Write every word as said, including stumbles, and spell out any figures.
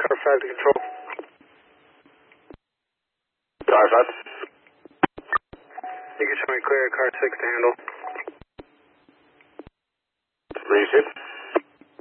car five to control. Car five. You can show me clear car six to handle. Receive.